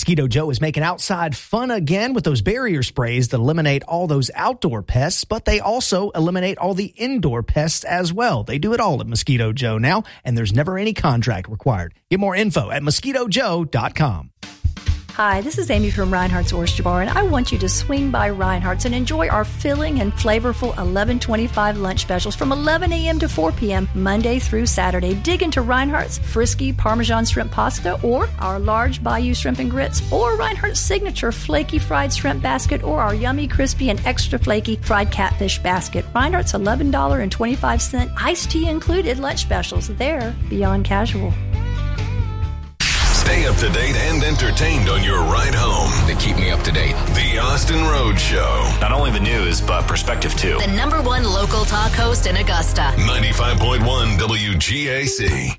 Mosquito Joe is making outside fun again with those barrier sprays that eliminate all those outdoor pests, but they also eliminate all the indoor pests as well. They do it all at Mosquito Joe now, and there's never any contract required. Get more info at mosquitojoe.com. Hi, this is Amy from Reinhardt's Oyster Bar, and I want you to swing by Reinhardt's and enjoy our filling and flavorful 11:25 lunch specials from 11 a.m. to 4 p.m. Monday through Saturday. Dig into Reinhardt's Frisky Parmesan Shrimp Pasta, or our large Bayou Shrimp and Grits, or Reinhardt's Signature Flaky Fried Shrimp Basket, or our yummy, crispy, and extra flaky fried catfish basket. Reinhardt's $11.25 iced tea included lunch specials. They're beyond casual. Stay up to date and entertained on your ride home. They keep me up to date. The Austin Rhodes Show. Not only the news, but perspective too. The number one local talk host in Augusta. 95.1 WGAC.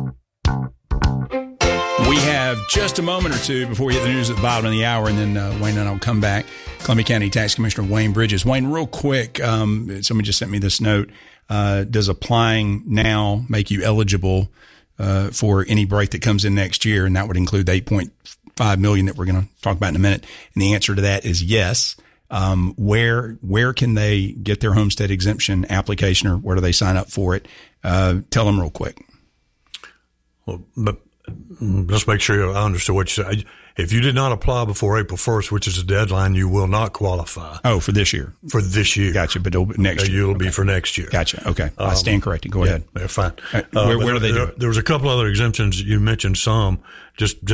We have just a moment or two before we hit the news at the bottom of the hour, and then Wayne and I will come back. Columbia County Tax Commissioner Wayne Bridges. Wayne, real quick, somebody just sent me this note. Does applying now make you eligible for any break that comes in next year? And that would include the $8.5 million that we're going to talk about in a minute. And the answer to that is yes. Where can they get their homestead exemption application, or where do they sign up for it? Tell them real quick. Well, but let's make sure I understood what you said. If you did not apply before April 1st, which is the deadline, you will not qualify. Oh, for this year? For this year. Gotcha. But next year? It'll be for next year. Gotcha. Okay. I stand corrected. Go ahead. They're fine. Where do they do it? There was a couple other exemptions. You mentioned some. Just